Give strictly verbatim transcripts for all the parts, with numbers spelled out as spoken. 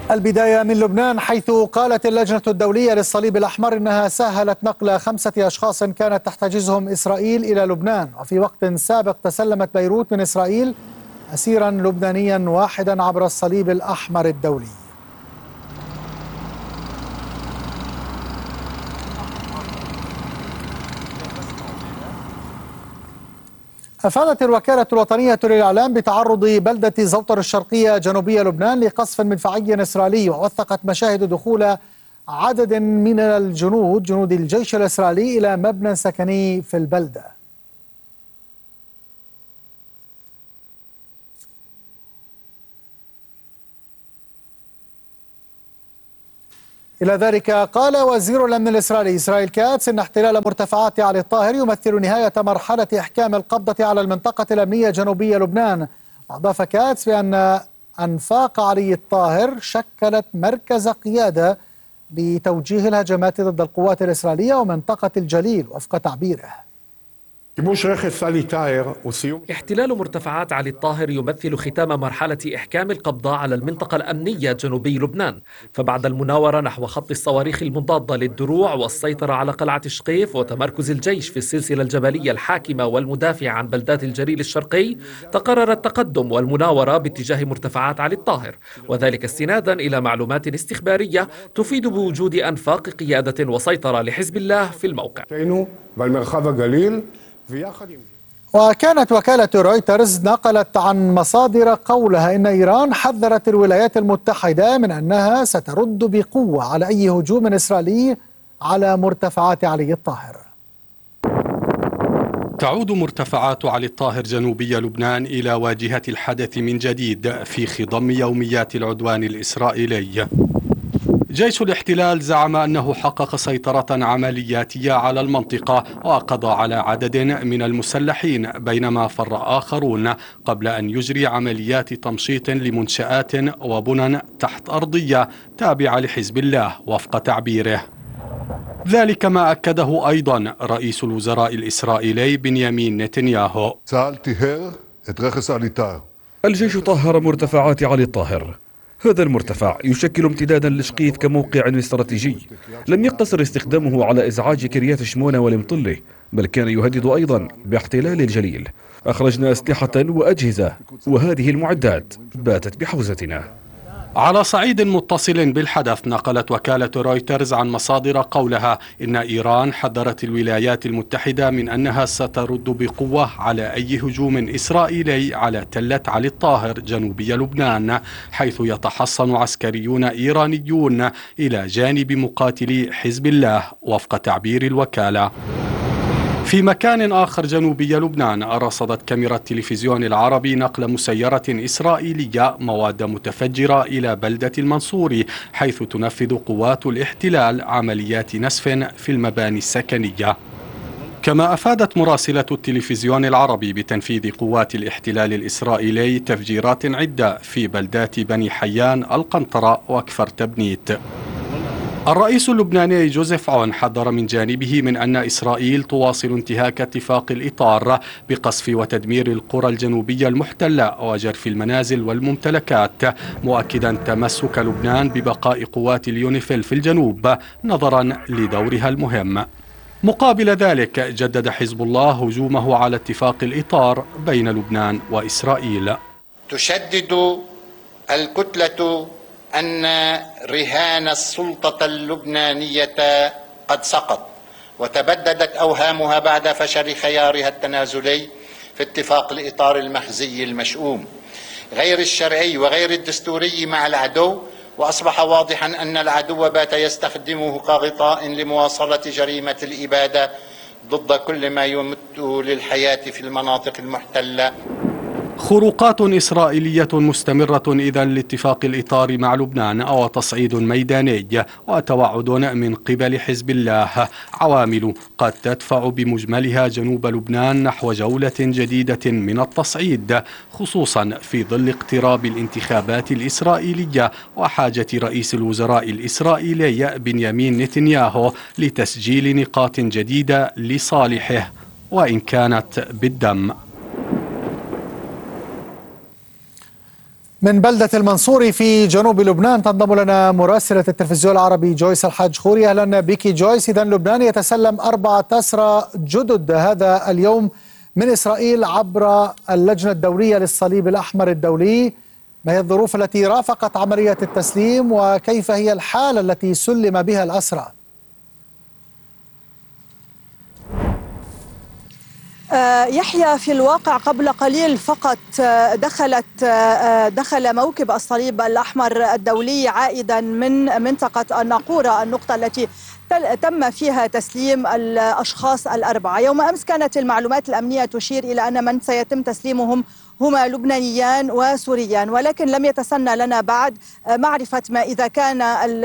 البداية من لبنان، حيث قالت اللجنة الدولية للصليب الأحمر إنها سهلت نقل خمسة أشخاص كانت تحتجزهم إسرائيل إلى لبنان. وفي وقت سابق تسلمت بيروت من إسرائيل أسيرا لبنانيا واحدا عبر الصليب الأحمر الدولي. أفادت الوكالة الوطنية للإعلام بتعرض بلدة زوطر الشرقية جنوبية لبنان لقصف مدفعي إسرائيلي، ووثقت مشاهد دخول عدد من الجنود جنود الجيش الإسرائيلي إلى مبنى سكني في البلدة. إلى ذلك قال وزير الأمن الإسرائيلي إسرائيل كاتس إن احتلال مرتفعات علي الطاهر يمثل نهاية مرحلة إحكام القبضة على المنطقة الأمنية جنوبية لبنان. وأضاف كاتس بأن أنفاق علي الطاهر شكلت مركز قيادة لتوجيه الهجمات ضد القوات الإسرائيلية ومنطقة الجليل وفق تعبيره. احتلال مرتفعات علي الطاهر يمثل ختام مرحلة إحكام القبضة على المنطقة الأمنية جنوبي لبنان، فبعد المناورة نحو خط الصواريخ المضادة للدروع والسيطرة على قلعة شقيف وتمركز الجيش في السلسلة الجبلية الحاكمة والمدافعة عن بلدات الجليل الشرقي، تقرر التقدم والمناورة باتجاه مرتفعات علي الطاهر، وذلك استنادا إلى معلومات استخبارية تفيد بوجود أنفاق قيادة وسيطرة لحزب الله في الموقع. وكانت وكالة رويترز نقلت عن مصادر قولها إن إيران حذرت الولايات المتحدة من أنها سترد بقوة على أي هجوم إسرائيلي على مرتفعات علي الطاهر. تعود مرتفعات علي الطاهر جنوبي لبنان إلى واجهة الحدث من جديد في خضم يوميات العدوان الإسرائيلي. جيش الاحتلال زعم أنه حقق سيطرة عملياتية على المنطقة وقضى على عدد من المسلحين، بينما فر آخرون قبل أن يجري عمليات تمشيط لمنشآت وبنى تحت أرضية تابعة لحزب الله وفق تعبيره. ذلك ما أكده أيضا رئيس الوزراء الإسرائيلي بنيامين نتنياهو. الجيش طهر مرتفعات علي الطاهر. هذا المرتفع يشكل امتدادا لشقيف كموقع استراتيجي. لم يقتصر استخدامه على إزعاج كريات شمونة والمطلة، بل كان يهدد أيضا باحتلال الجليل. أخرجنا أسلحة وأجهزة، وهذه المعدات باتت بحوزتنا. على صعيد متصل بالحدث، نقلت وكالة رويترز عن مصادر قولها إن إيران حذرت الولايات المتحدة من أنها سترد بقوة على أي هجوم إسرائيلي على تلة علي الطاهر جنوبي لبنان، حيث يتحصن عسكريون إيرانيون إلى جانب مقاتلي حزب الله وفق تعبير الوكالة. في مكان آخر جنوبي لبنان، رصدت كاميرا التلفزيون العربي نقل مسيرة إسرائيلية مواد متفجرة إلى بلدة المنصوري، حيث تنفذ قوات الاحتلال عمليات نسف في المباني السكنية. كما أفادت مراسلة التلفزيون العربي بتنفيذ قوات الاحتلال الإسرائيلي تفجيرات عدة في بلدات بني حيان، القنطرة وكفر تبنيت. الرئيس اللبناني جوزيف عون حذر من جانبه من أن إسرائيل تواصل انتهاك اتفاق الإطار بقصف وتدمير القرى الجنوبية المحتلة وجرف المنازل والممتلكات، مؤكدا تمسك لبنان ببقاء قوات اليونيفيل في الجنوب نظرا لدورها المهم. مقابل ذلك جدد حزب الله هجومه على اتفاق الإطار بين لبنان وإسرائيل. تشدد الكتلة أن رهان السلطة اللبنانية قد سقط، وتبددت أوهامها بعد فشل خيارها التنازلي في اتفاق الإطار المخزي المشؤوم غير الشرعي وغير الدستوري مع العدو، وأصبح واضحا أن العدو بات يستخدمه كغطاء لمواصلة جريمة الإبادة ضد كل ما يمت للحياة في المناطق المحتلة. خروقات إسرائيلية مستمرة إذا لاتفاق الإطار مع لبنان، أو تصعيد ميداني وتوعد من قبل حزب الله، عوامل قد تدفع بمجملها جنوب لبنان نحو جولة جديدة من التصعيد، خصوصا في ظل اقتراب الانتخابات الإسرائيلية وحاجة رئيس الوزراء الإسرائيلي بنيامين نتنياهو لتسجيل نقاط جديدة لصالحه وإن كانت بالدم. من بلدة المنصوري في جنوب لبنان تنضم لنا مراسلة التلفزيون العربي جويس الحاج خوري. أهلا بك جويس. إذا لبنان يتسلم أربعة أسرى جدد هذا اليوم من إسرائيل عبر اللجنة الدولية للصليب الأحمر الدولي. ما هي الظروف التي رافقت عملية التسليم وكيف هي الحالة التي سلم بها الأسرى؟ يحيى، في الواقع قبل قليل فقط دخلت دخل موكب الصليب الأحمر الدولي عائدا من منطقة الناقورة، النقطة التي تم فيها تسليم الأشخاص الأربعة. يوم أمس كانت المعلومات الأمنية تشير إلى أن من سيتم تسليمهم هما لبنانيان وسوريان، ولكن لم يتسنى لنا بعد معرفة ما إذا كان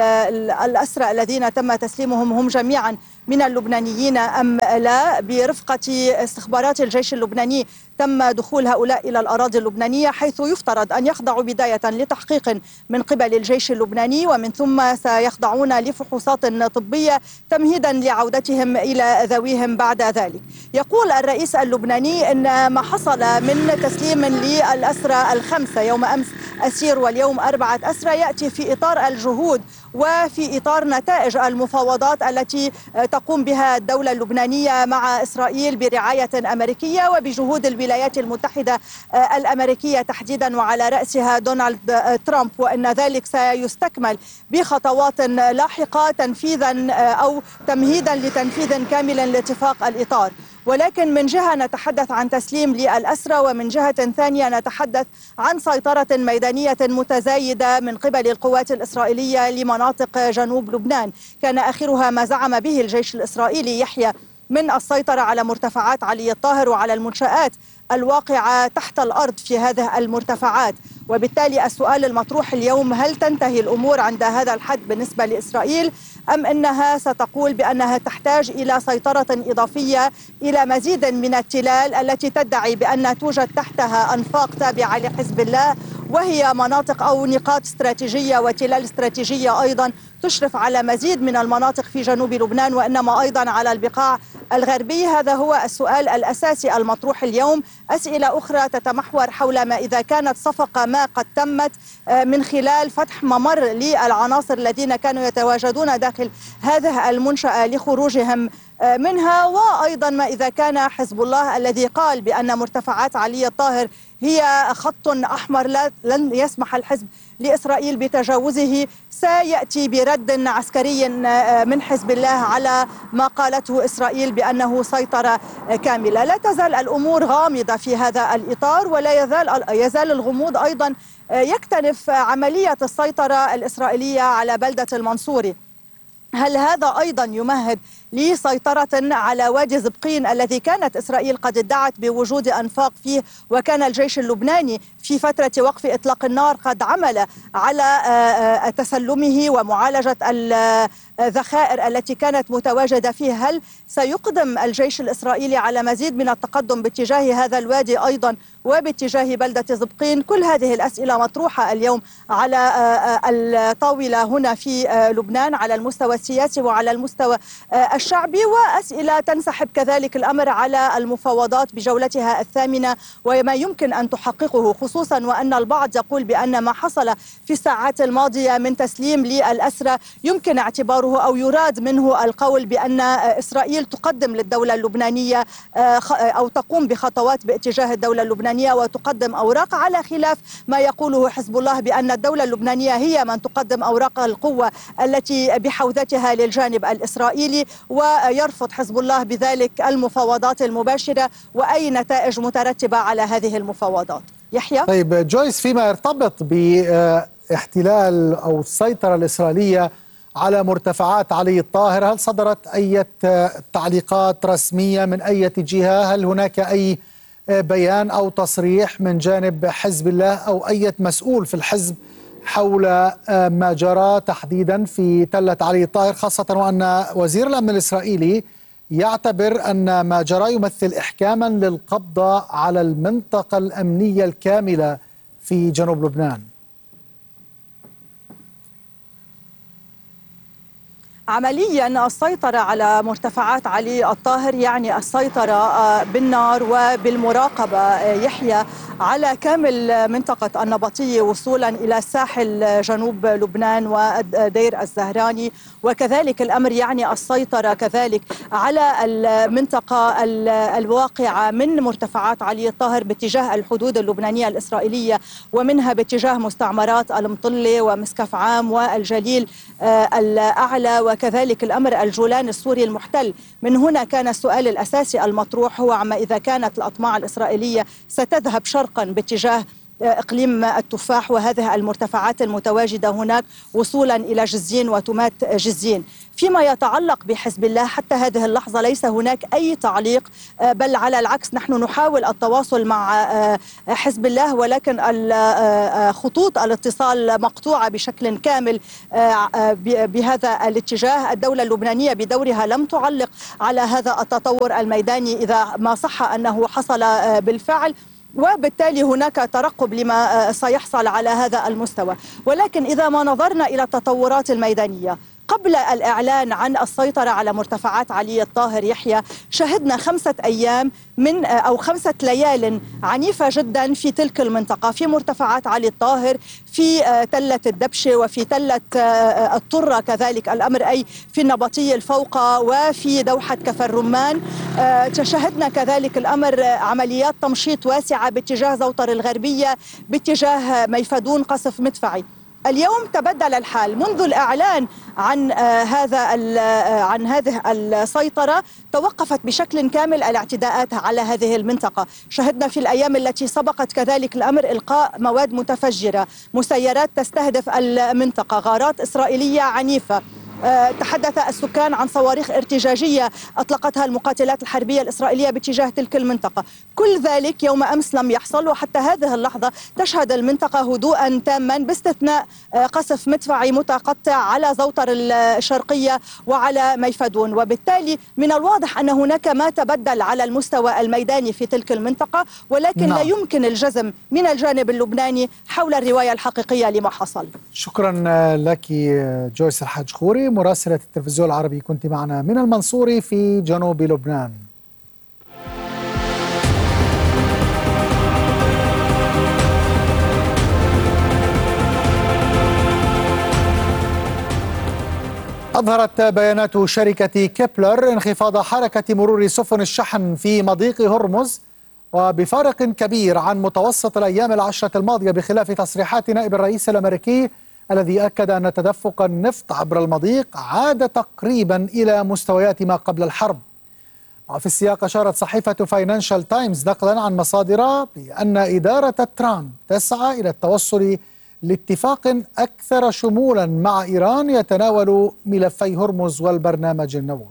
الأسرى الذين تم تسليمهم هم جميعا من اللبنانيين أم لا. برفقة استخبارات الجيش اللبناني تم دخول هؤلاء إلى الأراضي اللبنانية، حيث يفترض أن يخضعوا بداية لتحقيق من قبل الجيش اللبناني، ومن ثم سيخضعون لفحوصات طبية تمهيدا لعودتهم إلى ذويهم بعد ذلك. يقول الرئيس اللبناني أن ما حصل من تسليم للأسرى الخمسة يوم أمس أسير واليوم أربعة أسرى يأتي في إطار الجهود وفي إطار نتائج المفاوضات التي تقوم بها الدولة اللبنانية مع إسرائيل برعاية أمريكية وبجهود الولايات المتحدة الأمريكية تحديدا وعلى رأسها دونالد ترامب، وأن ذلك سيستكمل بخطوات لاحقة تنفيذا أو تمهيدا لتنفيذ كامل لاتفاق الإطار. ولكن من جهة نتحدث عن تسليم للأسرى، ومن جهة ثانية نتحدث عن سيطرة ميدانية متزايدة من قبل القوات الإسرائيلية لمناطق جنوب لبنان، كان آخرها ما زعم به الجيش الإسرائيلي يحيى من السيطرة على مرتفعات علي الطاهر وعلى المنشآت الواقعة تحت الأرض في هذه المرتفعات. وبالتالي السؤال المطروح اليوم، هل تنتهي الأمور عند هذا الحد بالنسبة لإسرائيل، أم أنها ستقول بأنها تحتاج إلى سيطرة إضافية إلى مزيد من التلال التي تدعي بأن توجد تحتها أنفاق تابعة لحزب الله، وهي مناطق أو نقاط استراتيجية وتلال استراتيجية أيضا تشرف على مزيد من المناطق في جنوب لبنان وإنما أيضا على البقاع الغربي؟ هذا هو السؤال الأساسي المطروح اليوم. أسئلة أخرى تتمحور حول ما إذا كانت صفقة ما قد تمت من خلال فتح ممر للعناصر الذين كانوا يتواجدون داخل هذه المنشأة لخروجهم منها، وأيضا ما إذا كان حزب الله الذي قال بأن مرتفعات علي الطاهر هي خط أحمر لا لن يسمح الحزب لإسرائيل بتجاوزه، سيأتي برد عسكري من حزب الله على ما قالته إسرائيل بأنه سيطرة كاملة. لا تزال الأمور غامضة في هذا الإطار، ولا يزال يزال الغموض أيضا يكتنف عملية السيطرة الإسرائيلية على بلدة المنصوري. هل هذا أيضا يمهد لسيطرة على وادي زبقين الذي كانت إسرائيل قد ادعت بوجود أنفاق فيه، وكان الجيش اللبناني في فترة وقف إطلاق النار قد عمل على تسلمه ومعالجة الذخائر التي كانت متواجدة فيه؟ هل سيقدم الجيش الإسرائيلي على مزيد من التقدم باتجاه هذا الوادي أيضا وباتجاه بلدة زبقين؟ كل هذه الأسئلة مطروحة اليوم على الطاولة هنا في لبنان على المستوى السياسي وعلى المستوى الشعبي، وأسئلة تنسحب كذلك الأمر على المفاوضات بجولتها الثامنة وما يمكن أن تحققه، خصوصا وأن البعض يقول بأن ما حصل في الساعات الماضية من تسليم للأسرى يمكن اعتباره أو يراد منه القول بأن إسرائيل تقدم للدولة اللبنانية أو تقوم بخطوات باتجاه الدولة اللبنانية وتقدم أوراق، على خلاف ما يقوله حزب الله بأن الدولة اللبنانية هي من تقدم أوراق القوة التي بحوزتها للجانب الإسرائيلي، ويرفض حزب الله بذلك المفاوضات المباشرة وأي نتائج مترتبة على هذه المفاوضات. يحيى؟ طيب جويس، فيما يرتبط باحتلال أو السيطرة الإسرائيلية على مرتفعات علي الطاهر، هل صدرت أي تعليقات رسمية من أي جهة؟ هل هناك أي بيان أو تصريح من جانب حزب الله أو أي مسؤول في الحزب حول ما جرى تحديدا في تلة علي الطاهر، خاصة وأن وزير الأمن الإسرائيلي يعتبر أن ما جرى يمثل إحكاما للقبضة على المنطقة الأمنية الكاملة في جنوب لبنان؟ عمليا السيطرة على مرتفعات علي الطاهر يعني السيطرة بالنار وبالمراقبة يحيى على كامل منطقة النبطية وصولا إلى ساحل جنوب لبنان ودير الزهراني، وكذلك الأمر يعني السيطرة كذلك على المنطقة الواقعة من مرتفعات علي الطاهر باتجاه الحدود اللبنانية الإسرائيلية، ومنها باتجاه مستعمرات المطلة ومسكف عام والجليل الأعلى، وكذلك الأمر الجولان السوري المحتل. من هنا كان السؤال الأساسي المطروح هو عما إذا كانت الأطماع الإسرائيلية ستذهب شرقا باتجاه إقليم التفاح وهذه المرتفعات المتواجدة هناك وصولا إلى جزين وتمات جزين. فيما يتعلق بحزب الله حتى هذه اللحظة ليس هناك أي تعليق، بل على العكس نحن نحاول التواصل مع حزب الله، ولكن خطوط الاتصال مقطوعة بشكل كامل بهذا الاتجاه. الدولة اللبنانية بدورها لم تعلق على هذا التطور الميداني إذا ما صح أنه حصل بالفعل، وبالتالي هناك ترقب لما سيحصل على هذا المستوى. ولكن إذا ما نظرنا إلى التطورات الميدانية قبل الإعلان عن السيطرة على مرتفعات علي الطاهر يحيى، شهدنا خمسة أيام من أو خمسة ليال عنيفة جدا في تلك المنطقة، في مرتفعات علي الطاهر، في تلة الدبشة، وفي تلة الطرة كذلك الأمر، أي في النبطية الفوقة، وفي دوحة كفر رمان. شهدنا كذلك الأمر عمليات تمشيط واسعة باتجاه زوطر الغربية، باتجاه ميفدون قصف مدفعي. اليوم تبدل الحال منذ الإعلان عن هذا عن هذه السيطرة، توقفت بشكل كامل الاعتداءات على هذه المنطقة. شهدنا في الأيام التي سبقت كذلك الأمر إلقاء مواد متفجرة، مسيرات تستهدف المنطقة، غارات إسرائيلية عنيفة. تحدث السكان عن صواريخ ارتجاجية أطلقتها المقاتلات الحربية الإسرائيلية باتجاه تلك المنطقة. كل ذلك يوم أمس لم يحصل، وحتى هذه اللحظة تشهد المنطقة هدوءا تاما باستثناء قصف مدفعي متقطع على زوطر الشرقية وعلى ميفدون. وبالتالي من الواضح أن هناك ما تبدل على المستوى الميداني في تلك المنطقة، ولكن نعم. لا يمكن الجزم من الجانب اللبناني حول الرواية الحقيقية لما حصل. شكرا لك جويس الحاج خوري مراسلة التلفزيون العربي، كنت معنا من المنصورة في جنوب لبنان. أظهرت بيانات شركة كيبلر انخفاض حركة مرور سفن الشحن في مضيق هرمز، وبفارق كبير عن متوسط الأيام العشرة الماضية، بخلاف تصريحات نائب الرئيس الأمريكي الذي أكد أن تدفق النفط عبر المضيق عاد تقريبا إلى مستويات ما قبل الحرب. وفي السياق أشارت صحيفة فاينانشال تايمز نقلا عن مصادر بأن إدارة ترامب تسعى إلى التوصل لاتفاق أكثر شمولا مع إيران يتناول ملفي هرمز والبرنامج النووي.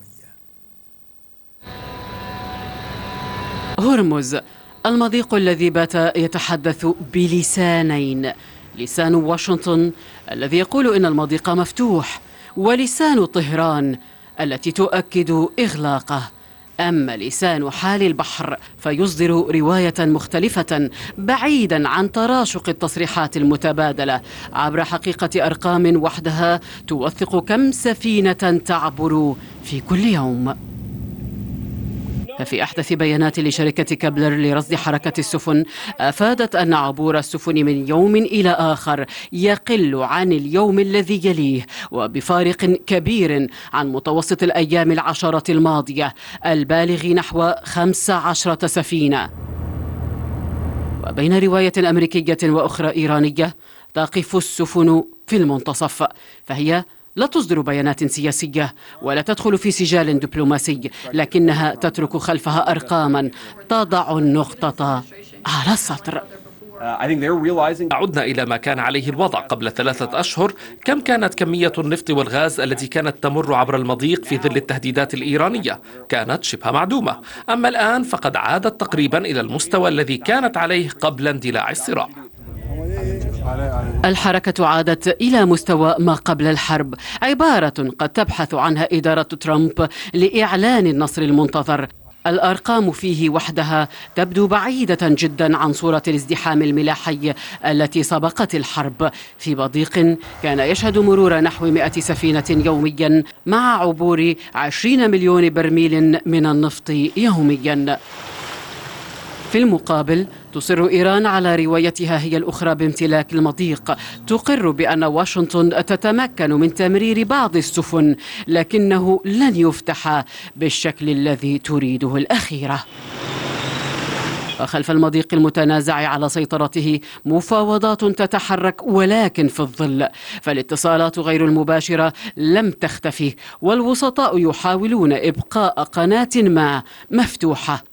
هرمز، المضيق الذي بات يتحدث بلسانين، لسان واشنطن الذي يقول إن المضيق مفتوح، ولسان طهران التي تؤكد إغلاقه. أما لسان حال البحر فيصدر رواية مختلفة بعيدا عن تراشق التصريحات المتبادلة عبر حقيقة أرقام وحدها توثق كم سفينة تعبر في كل يوم. ففي أحدث بيانات لشركة كابلر لرصد حركة السفن أفادت أن عبور السفن من يوم إلى آخر يقل عن اليوم الذي يليه، وبفارق كبير عن متوسط الأيام العشرة الماضية البالغ نحو خمس عشرة سفينة. وبين رواية أمريكية وأخرى إيرانية تقف السفن في المنتصف، فهي لا تصدر بيانات سياسية ولا تدخل في سجال دبلوماسي، لكنها تترك خلفها أرقاما تضع النقطة على السطر. عدنا إلى ما كان عليه الوضع قبل ثلاثة أشهر. كم كانت كمية النفط والغاز التي كانت تمر عبر المضيق في ظل التهديدات الإيرانية؟ كانت شبه معدومة. أما الآن فقد عادت تقريبا إلى المستوى الذي كانت عليه قبل اندلاع الصراع. الحركة عادت إلى مستوى ما قبل الحرب، عبارة قد تبحث عنها إدارة ترامب لإعلان النصر المنتظر. الأرقام فيه وحدها تبدو بعيدة جدا عن صورة الازدحام الملاحي التي سبقت الحرب في مضيق كان يشهد مرور نحو مئة سفينة يوميا مع عبور عشرين مليون برميل من النفط يوميا. في المقابل تصر إيران على روايتها هي الأخرى بامتلاك المضيق، تقر بأن واشنطن تتمكن من تمرير بعض السفن لكنه لن يفتح بالشكل الذي تريده الأخيرة. وخلف المضيق المتنازع على سيطرته مفاوضات تتحرك ولكن في الظل، فالاتصالات غير المباشرة لم تختفي والوسطاء يحاولون إبقاء قناة ما مفتوحة.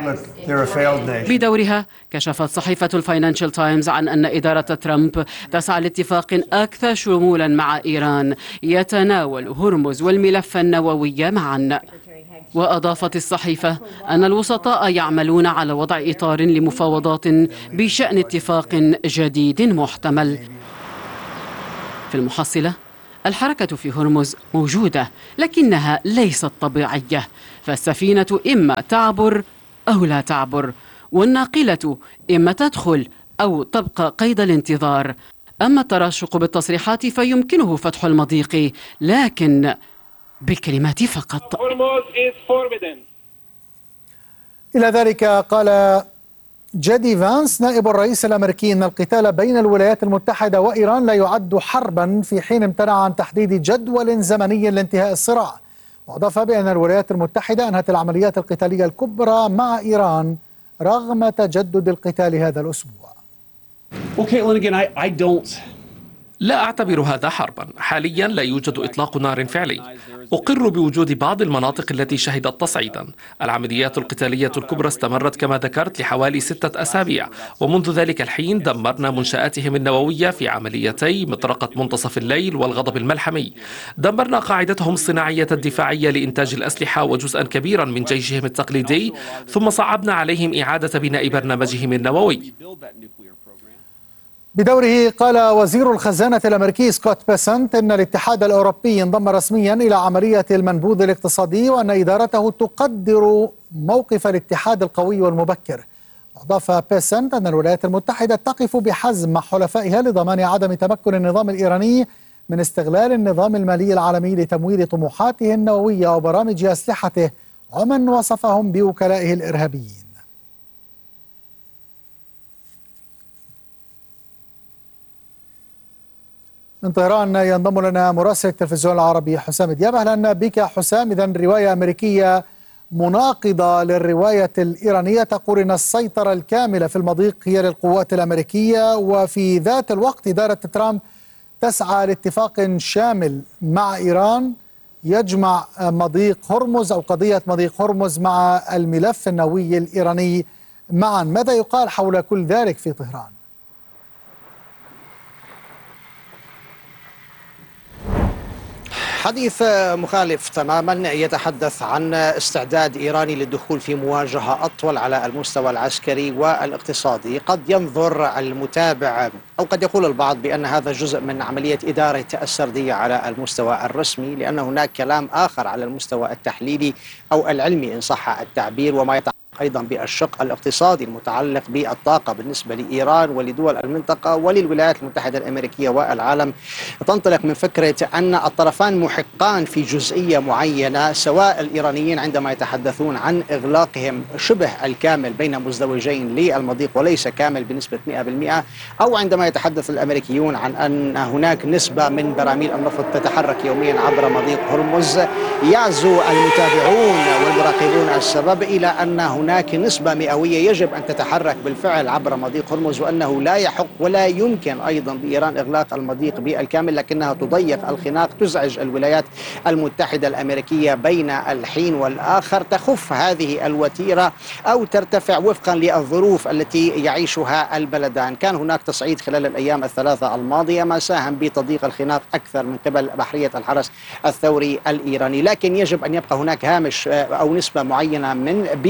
بدورها كشفت صحيفة الفاينانشال تايمز عن أن إدارة ترامب تسعى لاتفاق أكثر شمولا مع إيران يتناول هرمز والملف النووي معا. وأضافت الصحيفة أن الوسطاء يعملون على وضع إطار لمفاوضات بشأن اتفاق جديد محتمل. في المحصلة الحركة في هرمز موجودة لكنها ليست طبيعية، فالسفينة إما تعبر أو لا تعبر، والناقلة إما تدخل أو تبقى قيد الانتظار. أما التراشق بالتصريحات فيمكنه فتح المضيق لكن بالكلمات فقط. إلى ذلك قال جدي فانس نائب الرئيس الأمريكي أن القتال بين الولايات المتحدة وإيران لا يعد حربا، في حين امتنع عن تحديد جدول زمني لانتهاء الصراع. وأضاف بأن الولايات المتحدة أنهت العمليات القتالية الكبرى مع إيران رغم تجدد القتال هذا الأسبوع. لا أعتبر هذا حربا. حاليا لا يوجد إطلاق نار فعلي. أقر بوجود بعض المناطق التي شهدت تصعيدا. العمليات القتالية الكبرى استمرت كما ذكرت لحوالي ستة أسابيع، ومنذ ذلك الحين دمرنا منشآتهم النووية في عمليتي مطرقة منتصف الليل والغضب الملحمي. دمرنا قاعدتهم الصناعية الدفاعية لإنتاج الأسلحة وجزءا كبيرا من جيشهم التقليدي، ثم صعبنا عليهم إعادة بناء برنامجهم النووي. بدوره قال وزير الخزانة الأمريكي سكوت بيسنت إن الاتحاد الأوروبي انضم رسميا إلى عملية المنبوذ الاقتصادي وأن إدارته تقدر موقف الاتحاد القوي والمبكر. أضاف بيسنت أن الولايات المتحدة تقف بحزم مع حلفائها لضمان عدم تمكن النظام الإيراني من استغلال النظام المالي العالمي لتمويل طموحاته النووية وبرامج أسلحته ومن وصفهم بوكلائه الإرهابيين. من طهران ينضم لنا مراسل التلفزيون العربي حسام دياب. أهلا بك حسام. إذن رواية أمريكية مناقضة للرواية الإيرانية تقول أن السيطرة الكاملة في المضيق هي للقوات الأمريكية، وفي ذات الوقت إدارة ترامب تسعى لاتفاق شامل مع إيران يجمع مضيق هرمز أو قضية مضيق هرمز مع الملف النووي الإيراني معا. ماذا يقال حول كل ذلك في طهران؟ حديث مخالف تماما، يتحدث عن استعداد إيراني للدخول في مواجهة أطول على المستوى العسكري والاقتصادي. قد ينظر المتابع أو قد يقول البعض بأن هذا جزء من عملية إدارة السردية على المستوى الرسمي، لأن هناك كلام آخر على المستوى التحليلي أو العلمي إن صح التعبير، وما يتعلق أيضا بالشق الاقتصادي المتعلق بالطاقة بالنسبة لإيران ولدول المنطقة وللولايات المتحدة الأمريكية والعالم. تنطلق من فكرة أن الطرفان محقان في جزئية معينة، سواء الإيرانيين عندما يتحدثون عن إغلاقهم شبه الكامل بين مزدوجين للمضيق وليس كامل بنسبة مئة بالمئة، أو عندما يتحدث الأمريكيون عن أن هناك نسبة من براميل النفط تتحرك يوميا عبر مضيق هرمز. يعزو المتابعون والمراقبون السبب إلى أن هناك نسبة مئوية يجب أن تتحرك بالفعل عبر مضيق هرمز، وأنه لا يحق ولا يمكن أيضا بإيران إغلاق المضيق بالكامل، لكنها تضيق الخناق، تزعج الولايات المتحدة الأمريكية بين الحين والآخر، تخف هذه الوتيرة أو ترتفع وفقا للظروف التي يعيشها البلدان. كان هناك تصعيد خلال الأيام الثلاثة الماضية ما ساهم بتضييق الخناق أكثر من قبل بحرية الحرس الثوري الإيراني، لكن يجب أن يبقى هناك هامش أو نسبة معينة من بالمئة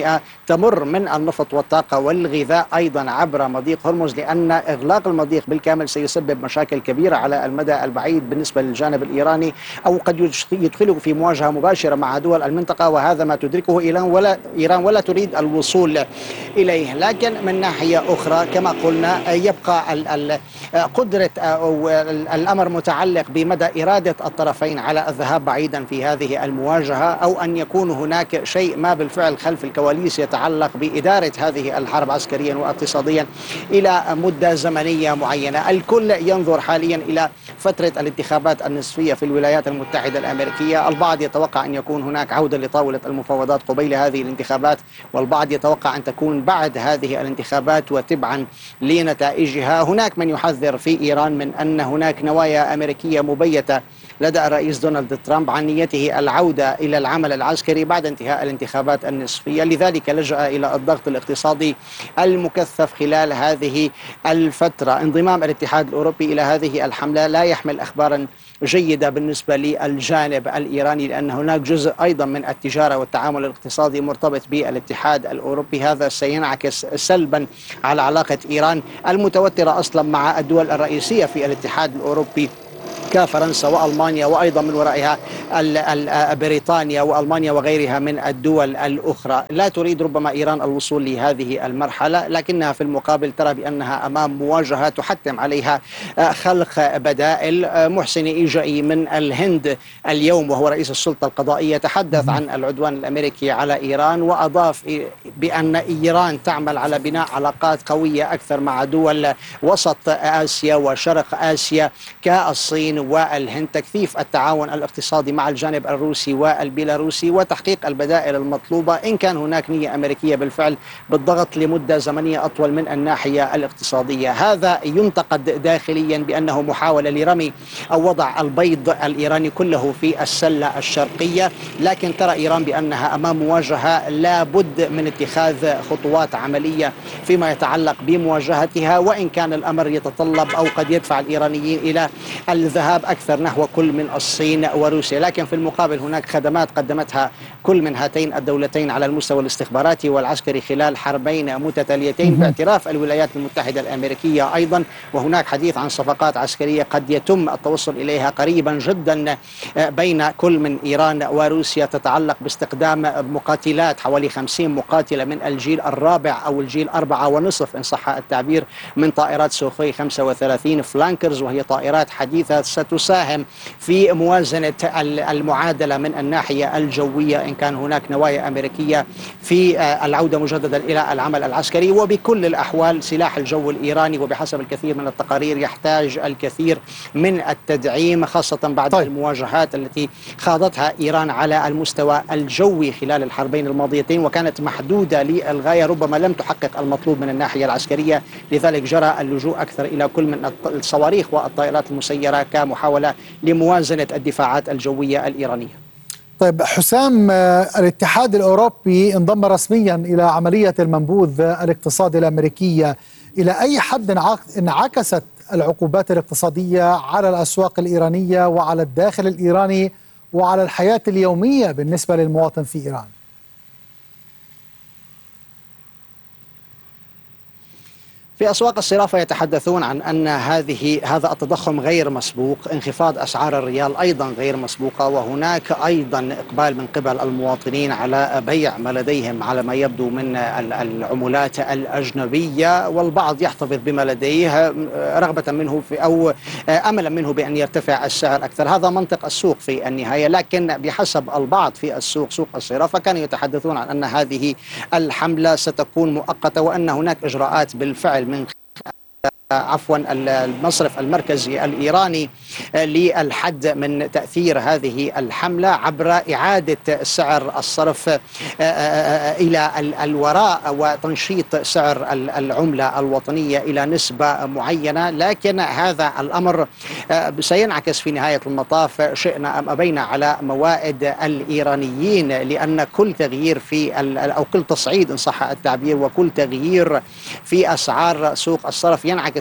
وستمائة تمر من النفط والطاقة والغذاء أيضا عبر مضيق هرمز، لأن إغلاق المضيق بالكامل سيسبب مشاكل كبيرة على المدى البعيد بالنسبة للجانب الإيراني، أو قد يدخله في مواجهة مباشرة مع دول المنطقة، وهذا ما تدركه إيران ولا إيران ولا تريد الوصول إليه. لكن من ناحية أخرى كما قلنا يبقى قدرة أو الأمر متعلق بمدى إرادة الطرفين على الذهاب بعيدا في هذه المواجهة، أو أن يكون هناك شيء ما بالفعل خلف الكواليس يتعلق بإدارة هذه الحرب عسكريا واقتصاديا إلى مدة زمنية معينة. الكل ينظر حاليا إلى فترة الانتخابات النصفية في الولايات المتحدة الأمريكية، البعض يتوقع أن يكون هناك عودة لطاولة المفاوضات قبيل هذه الانتخابات، والبعض يتوقع أن تكون بعد هذه الانتخابات وتبعا لنتائجها. هناك من يحذر في إيران من أن هناك نوايا أمريكية مبيتة لدى الرئيس دونالد ترامب عن نيته العودة إلى العمل العسكري بعد انتهاء الانتخابات النصفية، لذلك لجأ إلى الضغط الاقتصادي المكثف خلال هذه الفترة. انضمام الاتحاد الأوروبي إلى هذه الحملة لا يحمل أخبارا جيدة بالنسبة للجانب الإيراني، لأن هناك جزء أيضا من التجارة والتعامل الاقتصادي مرتبط بالاتحاد الأوروبي، هذا سينعكس سلبا على علاقة إيران المتوترة أصلا مع الدول الرئيسية في الاتحاد الأوروبي كفرنسا وألمانيا، وأيضا من ورائها بريطانيا وألمانيا وغيرها من الدول الأخرى. لا تريد ربما إيران الوصول لهذه المرحلة، لكنها في المقابل ترى بأنها أمام مواجهة تحتم عليها خلق بدائل. محسن إيجائي من الهند اليوم وهو رئيس السلطة القضائية تحدث عن العدوان الأمريكي على إيران، وأضاف بأن إيران تعمل على بناء علاقات قوية أكثر مع دول وسط آسيا وشرق آسيا كالصين والهند، تكثيف التعاون الاقتصادي مع الجانب الروسي والبيلاروسي وتحقيق البدائل المطلوبة إن كان هناك نية أمريكية بالفعل بالضغط لمدة زمنية أطول من الناحية الاقتصادية. هذا ينتقد داخليا بأنه محاولة لرمي أو وضع البيض الإيراني كله في السلة الشرقية، لكن ترى إيران بأنها أمام مواجهة لا بد من اتخاذ خطوات عملية فيما يتعلق بمواجهتها، وإن كان الأمر يتطلب أو قد يدفع الإيرانيين إلى الذهاب أكثر نحو كل من الصين وروسيا. لكن في المقابل هناك خدمات قدمتها كل من هاتين الدولتين على المستوى الاستخباراتي والعسكري خلال حربين متتاليتين باعتراف الولايات المتحدة الأمريكية أيضا، وهناك حديث عن صفقات عسكرية قد يتم التوصل إليها قريبا جدا بين كل من إيران وروسيا، تتعلق باستخدام مقاتلات حوالي خمسين مقاتلة من الجيل الرابع أو الجيل أربعة ونصف إن صح التعبير من طائرات سوخوي خمسة وثلاثين فلانكرز، وهي طائرات حديثة ستساهم في موازنة المعادلة من الناحية الجوية إن كان هناك نوايا أمريكية في العودة مجددا إلى العمل العسكري. وبكل الأحوال سلاح الجو الإيراني وبحسب الكثير من التقارير يحتاج الكثير من التدعيم، خاصة بعد طيب. المواجهات التي خاضتها إيران على المستوى الجوي خلال الحربين الماضيتين، وكانت محدودة للغاية، ربما لم تحقق المطلوب من الناحية العسكرية، لذلك جرى اللجوء أكثر إلى كل من الصواريخ والطائرات المسيرة كمحاولة لموازنة الدفاعات الجوية الإيرانية. طيب حسام، الاتحاد الأوروبي انضم رسميا إلى عملية المنبوذ الاقتصادي الأمريكية، إلى أي حد انعكست العقوبات الاقتصادية على الأسواق الإيرانية وعلى الداخل الإيراني وعلى الحياة اليومية بالنسبة للمواطن في إيران؟ في أسواق الصرافة يتحدثون عن أن هذه هذا التضخم غير مسبوق، انخفاض أسعار الريال أيضا غير مسبوقة، وهناك أيضا إقبال من قبل المواطنين على بيع ما لديهم على ما يبدو من العملات الأجنبية، والبعض يحتفظ بما لديه رغبة منه في أو أملا منه بأن يرتفع السعر أكثر. هذا منطق السوق في النهاية، لكن بحسب البعض في السوق سوق الصرافة كانوا يتحدثون عن أن هذه الحملة ستكون مؤقتة، وأن هناك إجراءات بالفعل من عفوا المصرف المركزي الإيراني للحد من تأثير هذه الحملة عبر إعادة سعر الصرف إلى الوراء وتنشيط سعر العملة الوطنية إلى نسبة معينة. لكن هذا الأمر سينعكس في نهاية المطاف شئنا أم أبينا على موائد الإيرانيين، لأن كل تغيير في أو كل تصعيد إن صح التعبير وكل تغيير في أسعار سوق الصرف ينعكس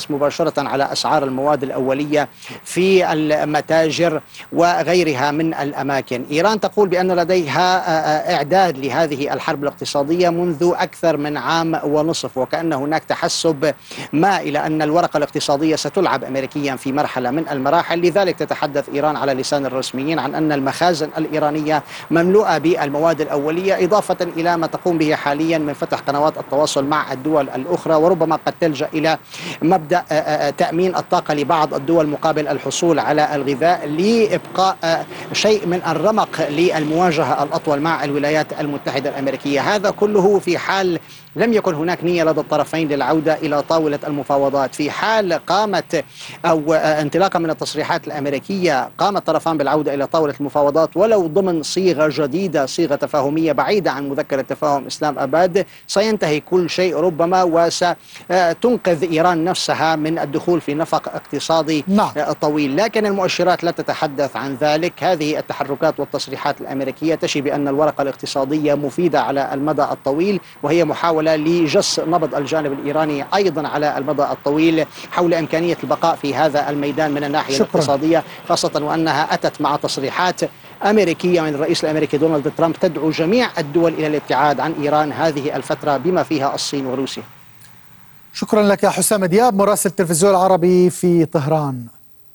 تنعكس مباشرة على أسعار المواد الأولية في المتاجر وغيرها من الأماكن. إيران تقول بأن لديها إعداد لهذه الحرب الاقتصادية منذ أكثر من عام ونصف، وكأن هناك تحسب ما إلى أن الورقة الاقتصادية ستلعب أمريكيا في مرحلة من المراحل. لذلك تتحدث إيران على لسان الرسميين عن أن المخازن الإيرانية مملوءة بالمواد الأولية، إضافة إلى ما تقوم به حاليا من فتح قنوات التواصل مع الدول الأخرى، وربما قد تلجأ إلى مبدأ تأمين الطاقة لبعض الدول مقابل الحصول على الغذاء، لإبقاء شيء من الرمق للمواجهة الأطول مع الولايات المتحدة الأمريكية. هذا كله في حال لم يكن هناك نية لدى الطرفين للعودة إلى طاولة المفاوضات. في حال قامت أو انطلاقا من التصريحات الأمريكية قام الطرفان بالعودة إلى طاولة المفاوضات ولو ضمن صيغة جديدة، صيغة تفاهمية بعيدة عن مذكرة تفاهم إسلام أباد، سينتهي كل شيء ربما، وستنقذ إيران نفسها من الدخول في نفق اقتصادي نعم. طويل. لكن المؤشرات لا تتحدث عن ذلك. هذه التحركات والتصريحات الأمريكية تشي بأن الورقة الاقتصادية مفيدة على المدى الطويل، وهي محاولة لجس نبض الجانب الإيراني أيضا على المدى الطويل حول إمكانية البقاء في هذا الميدان من الناحية شكرا. الاقتصادية، خاصة وأنها أتت مع تصريحات أمريكية من الرئيس الأمريكي دونالد ترامب تدعو جميع الدول إلى الابتعاد عن إيران هذه الفترة بما فيها الصين وروسيا. شكرا لك يا حسام دياب مراسل التلفزيون العربي في طهران.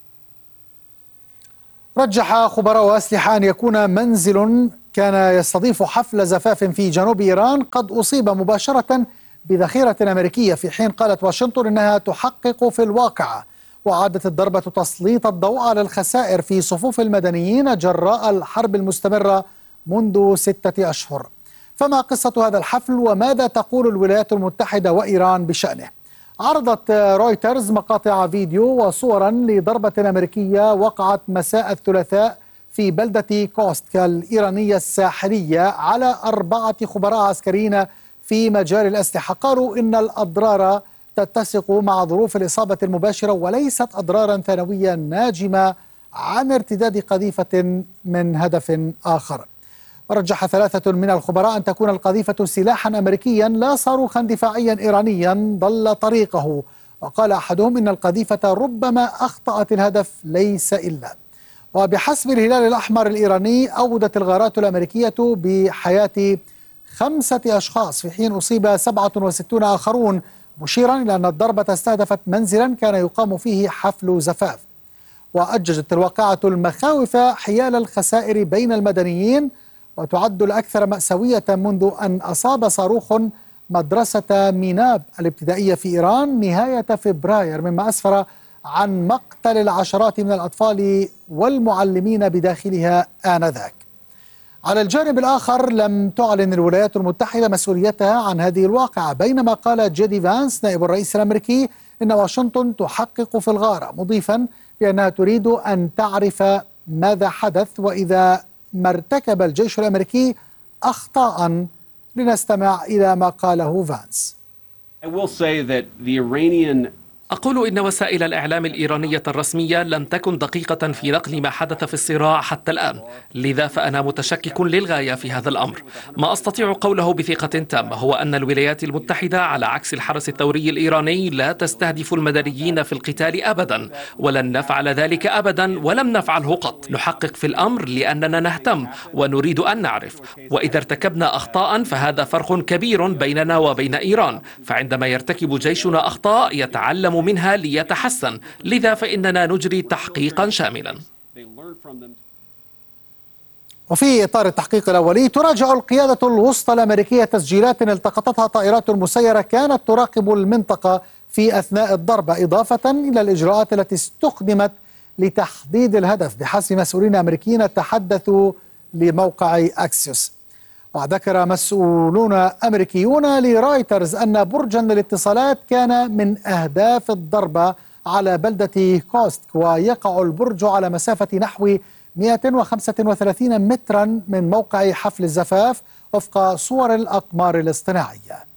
رجح خبراء أسلحة أن يكون منزل كان يستضيف حفل زفاف في جنوب إيران قد أصيب مباشرة بذخيرة أمريكية، في حين قالت واشنطن إنها تحقق في الواقع. وعادت الضربة تسليط الضوء على الخسائر في صفوف المدنيين جراء الحرب المستمرة منذ ستة أشهر. فما قصة هذا الحفل وماذا تقول الولايات المتحدة وإيران بشأنه؟ عرضت رويترز مقاطع فيديو وصورا لضربة أمريكية وقعت مساء الثلاثاء في بلدة كوستكا الإيرانية الساحلية على أربعة خبراء عسكريين في مجال الأسلحة. قالوا إن الأضرار تتسق مع ظروف الإصابة المباشرة وليست أضرارا ثانوية ناجمة عن ارتداد قذيفة من هدف آخر. ورجح ثلاثة من الخبراء أن تكون القذيفة سلاحا أمريكيا لا صاروخا دفاعيا إيرانيا ضل طريقه. وقال أحدهم إن القذيفة ربما أخطأت الهدف ليس إلا. وبحسب الهلال الأحمر الإيراني أودت الغارات الأمريكية بحياة خمسة أشخاص في حين أصيب سبعة وستون آخرون، مشيرا إلى أن الضربة استهدفت منزلا كان يقام فيه حفل زفاف. وأججت الواقعة المخاوف حيال الخسائر بين المدنيين، وتعد الأكثر مأساوية منذ أن أصاب صاروخ مدرسة ميناب الابتدائية في إيران نهاية فبراير، مما أسفر عن مقتل العشرات من الأطفال والمعلمين بداخلها آنذاك. على الجانب الآخر لم تعلن الولايات المتحدة مسؤوليتها عن هذه الواقعة، بينما قال جيدي فانس نائب الرئيس الأمريكي إن واشنطن تحقق في الغارة، مضيفا بأنها تريد أن تعرف ماذا حدث وإذا ما ارتكب الجيش الأمريكي أخطاء. لنستمع إلى ما قاله فانس. I will say that the Iranian أقول إن وسائل الإعلام الإيرانية الرسمية لم تكن دقيقة في نقل ما حدث في الصراع حتى الآن، لذا فأنا متشكك للغاية في هذا الأمر. ما أستطيع قوله بثقة تامة هو أن الولايات المتحدة على عكس الحرس الثوري الإيراني لا تستهدف المدنيين في القتال أبدا، ولن نفعل ذلك أبدا ولم نفعله قط. نحقق في الأمر لأننا نهتم ونريد أن نعرف، وإذا ارتكبنا أخطاء فهذا فرق كبير بيننا وبين إيران، فعندما يرتكب جيشنا أخطاء يتعلم منها ليتحسن، لذا فإننا نجري تحقيقا شاملا. وفي إطار التحقيق الأولي تراجع القيادة الوسطى الأمريكية تسجيلات التقطتها طائرات مسيرة كانت تراقب المنطقة في أثناء الضربة، إضافة إلى الإجراءات التي استخدمت لتحديد الهدف بحسب مسؤولين أمريكيين تحدثوا لموقع أكسيوس. وذكر مسؤولون أمريكيون لرويترز أن برجا للاتصالات كان من أهداف الضربة على بلدة كوستك، ويقع البرج على مسافة نحو مئة وخمسة وثلاثين مترا من موقع حفل الزفاف وفق صور الأقمار الاصطناعية.